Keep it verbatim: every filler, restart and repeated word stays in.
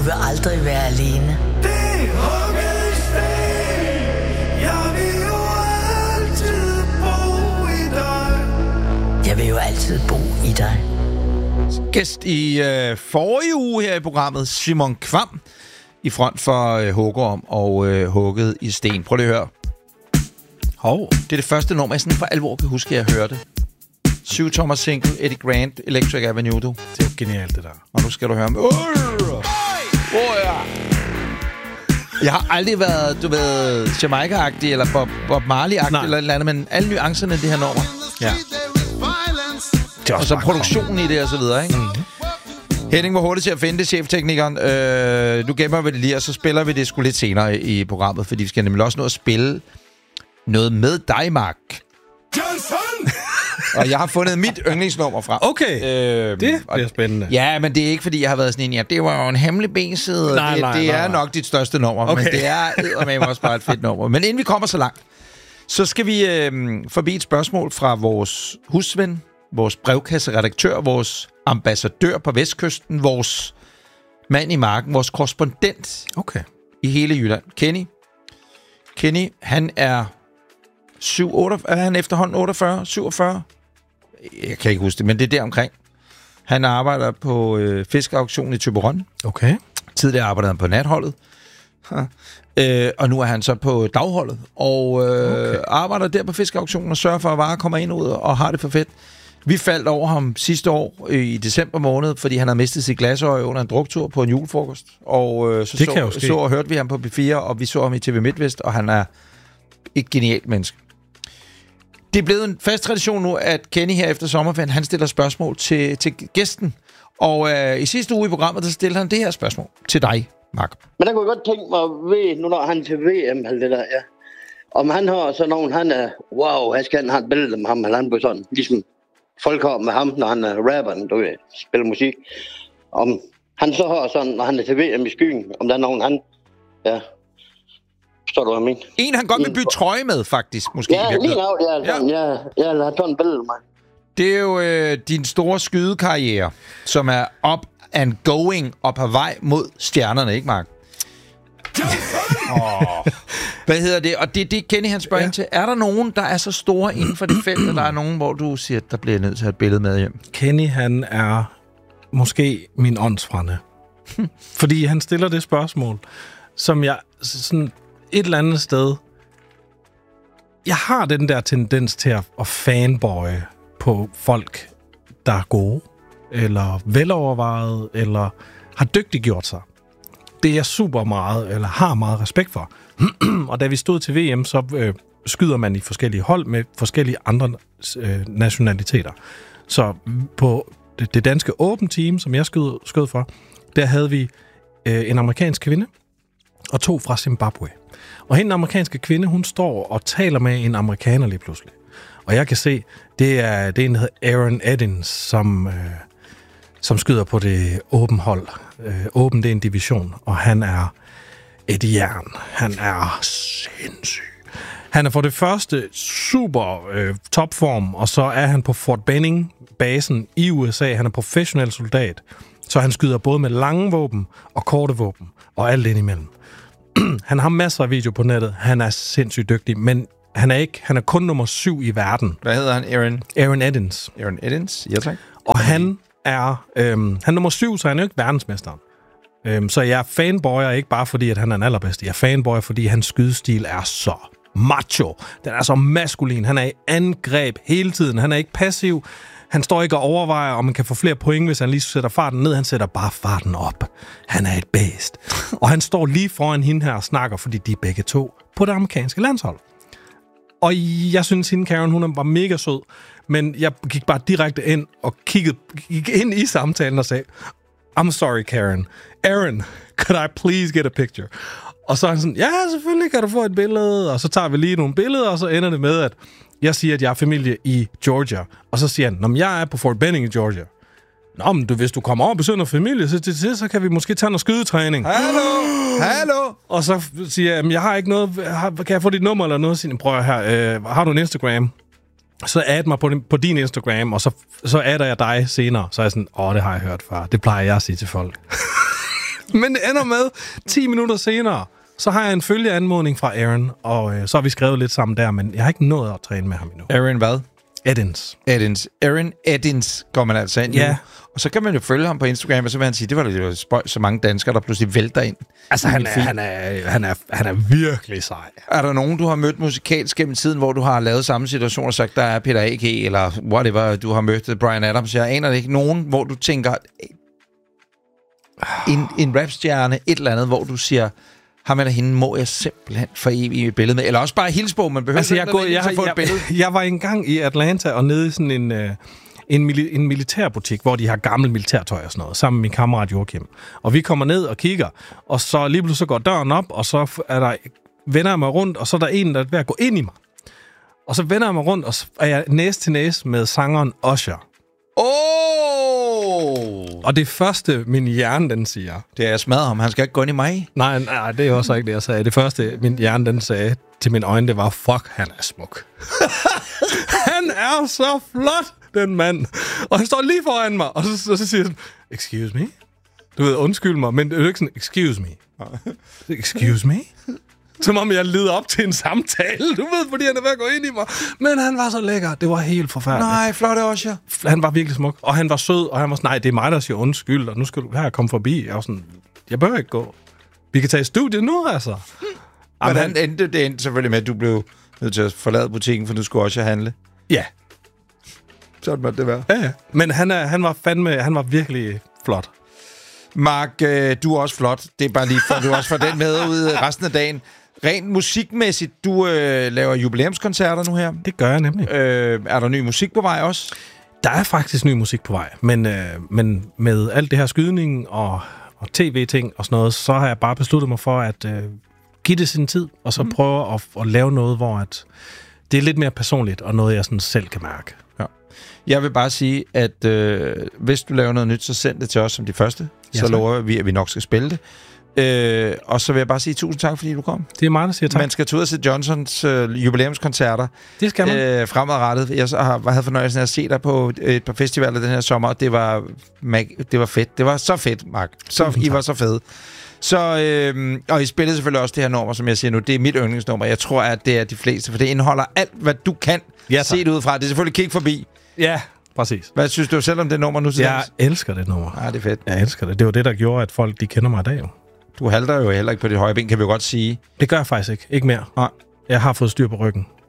vil aldrig være alene. Det er hugget i sten. Jeg vil jo altid bo i dig. Jeg vil jo altid bo i dig. Gæst i øh, forrige uge her i programmet, Simon Kvam, i front for øh, Hugorm og øh, Hugget i sten. Prøv lige at høre. Hov. Det er det første nummer, jeg sådan for alvor kan huske, at jeg hørte. Syv tommer single, Eddie Grant, Electric Avenue, du. Det er jo genialt, det der. Og nu skal du høre med. Oh, ja. Jeg har aldrig været, du ved, Jamaica-agtig, eller Bob, Bob Marley-agtig, eller et eller andet, men alle nuancerne i det her nummer. Ja. Og så produktionen i det, og så videre, ikke? Mm-hmm. Henning var hurtigt til at finde det, chefteknikeren. Øh, nu gemmer vi det lige, og så spiller vi det sgu lidt senere i programmet, fordi vi skal nemlig også nå at spille noget med dig, Mark. Johnson! Og jeg har fundet mit yndlingsnummer fra. Okay, øh, det bliver spændende. Ja, men det er ikke, fordi jeg har været sådan en, ja, det var jo en hemmelig benside. Nej, det, nej, det nej, er nej. nok dit største nummer, okay. Men det er eddermame også bare et fedt nummer. Men inden vi kommer så langt, så skal vi øh, forbi et spørgsmål fra vores husven, vores brevkasseredaktør, vores ambassadør på Vestkysten, vores mand i marken, vores korrespondent okay. i hele Jylland, Kenny. Kenny, han er syv, otte, er han efterhånden otteogfyrre, syvogfyrre? Jeg kan ikke huske det, men det er der omkring. Han arbejder på øh, fiskeauktionen i Thyborøn. Okay. Tidligere arbejdede han på natholdet. øh, og nu er han så på dagholdet. Og øh, okay. arbejder der på fiskeauktionen og sørger for, at varer kommer ind og ud og har det for fedt. Vi faldt over ham sidste år øh, i december måned, fordi han havde mistet sit glasøje under en druktur på en julefrokost. Og øh, så, så, så og hørte vi ham på B fire, og vi så ham i T V MidtVest, og han er et genialt menneske. Det er blevet en fast tradition nu, at Kenny her efter sommerferien, han stiller spørgsmål til, til gæsten. Og øh, i sidste uge i programmet, der stiller han det her spørgsmål til dig, Mark. Men der kunne jeg godt tænke mig at ved, nu når han er til V M, eller det der, ja. Om han har sådan nogen, han er, wow, jeg skal have et billede med ham, eller han på sådan, ligesom folk har med ham, når han er rapperen, du ved, spiller musik. Om han så har sådan, når han er til V M i skyen, om der er nogen, han, ja, forstår du, hvad jeg mener? En, han godt vil bytte trøje med, faktisk, måske. Ja, lige nu, ja, sådan, ja, ja, jeg har sådan et billede med. Det er jo øh, din store skydekarriere, som er up and going og på vej mod stjernerne, ikke, Mark? oh. Hvad hedder det? Og det, det Kenny han spørger ja. ind til. Er der nogen, der er så store inden for det felt, og der er nogen, hvor du siger, at der bliver nødt til at have et billede med hjem? Kenny, han er måske min åndsfrænde. Fordi han stiller det spørgsmål, som jeg sådan et eller andet sted... Jeg har den der tendens til at, at fanboye på folk, der er gode, eller velovervejet, eller har dygtiggjort sig. Det er jeg super meget, eller har meget respekt for. Og da vi stod til V M, så øh, skyder man i forskellige hold med forskellige andre øh, nationaliteter. Så på det, det danske Open Team, som jeg skød, skød for, der havde vi øh, en amerikansk kvinde og to fra Zimbabwe. Og hende, den amerikanske kvinde, hun står og taler med en amerikaner lige pludselig. Og jeg kan se, det er, det er en, der hedder Aaron Edins, som, øh, som skyder på det åben hold. Øh, åben, det er en division, og han er et jern. Han er sindssyg. Han er for det første super øh, topform, og så er han på Fort Benning-basen i U S A. Han er professionel soldat, så han skyder både med lange våben og korte våben, og alt ind imellem. Han har masser af video på nettet. Han er sindssygt dygtig, men han er ikke. Han er kun nummer syv i verden. Hvad hedder han? Aaron? Aaron Edins. Aaron Edins? Ja, tak. Og han er, øhm, han er nummer syv, så han er jo ikke verdensmesteren. Øhm, så jeg er fanboyer ikke bare fordi, at han er den allerbedste. Jeg er fanboyer, fordi hans skydestil er så macho. Den er så maskulin. Han er i angreb hele tiden. Han er ikke passiv. Han står ikke og overvejer, om man kan få flere point, hvis han lige sætter farten ned. Han sætter bare farten op. Han er et bæst. Og han står lige foran hende her og snakker, fordi de er begge to på det amerikanske landshold. Og jeg synes, hende Karen, hun var mega sød. Men jeg gik bare direkte ind og kiggede gik ind i samtalen og sagde, I'm sorry, Karen. Aaron, could I please get a picture? Og så er han sådan, ja, selvfølgelig kan du få et billede. Og så tager vi lige nogle billeder, og så ender det med, at jeg siger, at jeg er familie i Georgia. Og så siger han, når jeg er på Fort Benning i Georgia. Nå, men du, hvis du kommer over og besøger noget familie, så, til, så kan vi måske tage noget skydetræning. Hallo! Hallo! Og så siger jeg, jeg har ikke noget, har, kan jeg få dit nummer eller noget? Så prøv her, øh, har du en Instagram? Så add mig på din, på din Instagram, og så, så adder jeg dig senere. Så er jeg sådan, åh, det har jeg hørt far. Det plejer jeg at sige til folk. Men det ender med, ti minutter senere, så har jeg en følgeanmodning fra Aaron, og øh, så har vi skrevet lidt sammen der, men jeg har ikke nået at træne med ham endnu. Aaron hvad? Edins. Edins. Aaron Edins går man altså ind Ja. nu. Og så kan man jo følge ham på Instagram, og så vil han sige, det var jo spøj, så mange danskere, der pludselig vælter ind. Altså, han er, han, er, han, er, han er virkelig sej. Er der nogen, du har mødt musikalsk gennem tiden, hvor du har lavet samme situation og sagt, der er Peter A K, eller whatever, du har mødt Bryan Adams? Jeg aner det ikke. Nogen, hvor du tænker, en, en rapstjerne, et eller andet, hvor du siger, ham eller hende må jeg simpelthen for evigt et billede med. Eller også bare hilsbog, man behøver Altså, jeg, går, jeg, få et jeg, billede. jeg, jeg var engang i Atlanta og nede i sådan en, øh, en, mili- en militærbutik, hvor de har gammel militærtøj og sådan noget, sammen med min kammerat Joachim. Og vi kommer ned og kigger, og så lige pludselig så går døren op, og så er der, vender jeg mig rundt, og så er der en, der er ved at gå ind i mig. Og så vender jeg mig rundt, og så er jeg næse til næse med sangeren Usher. Oh! Og det første, min hjerne, den siger... Det er jeg smadret ham. Han skal ikke gå ind i mig. Nej, nej, det er også ikke det, jeg sagde. Det første, min hjerne, den sagde til mine øjne, det var, fuck, han er smuk. Han er så flot, den mand. Og han står lige foran mig, og så, så, så siger han, excuse me? Du ved, undskyld mig, men det er jo ikke sådan, excuse me. Excuse me? Som om jeg leder op til en samtale, du ved, fordi han er ved at gå ind i mig. Men han var så lækker. Det var helt forfærdeligt. Nej, flot også, ja. Han var virkelig smuk, og han var sød, og han var sådan, nej, det er mig, der siger undskyld, og nu skal du her komme forbi. Jeg var sådan, jeg bør ikke gå. Vi kan tage i studiet nu, altså. Men han endte, det endte selvfølgelig med, at du blev nødt til at forlade butikken, for du skulle også handle. Ja. Sådan måtte det være. Ja, ja. Men han, er, han var fandme, han var virkelig flot. Mark, øh, du er også flot. Det er bare lige for, du også får den med ud resten af dagen. Rent musikmæssigt, du øh, laver jubilæumskoncerter nu her. Det gør jeg nemlig. Øh, er der ny musik på vej også? Der er faktisk ny musik på vej, men, øh, men med alt det her skydning og, og tv-ting og sådan noget, så har jeg bare besluttet mig for at øh, give det sin tid, og så mm. prøve at, at lave noget, hvor at det er lidt mere personligt, og noget, jeg sådan selv kan mærke. Ja. Jeg vil bare sige, at øh, hvis du laver noget nyt, så send det til os som de første. Ja, så lover vi, at vi nok skal spille det. Øh, og så vil jeg bare sige tusind tak, fordi du kom. Det er mig, der siger tak. Man skal tage ud og se Johnsons øh, jubilæumskoncerter. Det skal man. Øh, fremadrettet. Jeg har, havde fornøjelsen af at se dig på et par festivaler den her sommer, og det var, det var fedt. Det var så fedt, Mark. Så, I var så fede. Så, øh, og I spillede selvfølgelig også det her nummer, som jeg siger nu. Det er mit yndlingsnummer. Jeg tror, at det er de fleste, for det indeholder alt, hvad du kan ja, se det ud fra. Det er selvfølgelig Kig Forbi. Ja, præcis. Hvad synes du selv om det nummer nu? Jeg elsker det nummer. Ja, det er fedt. Jeg elsker det. Det var det, der gjorde, at folk de kender mig i dag jo. Du halter jo heller ikke på dit højre ben, kan vi jo godt sige. Det gør jeg faktisk ikke. Ikke mere. Nej. Jeg har fået styr på ryggen.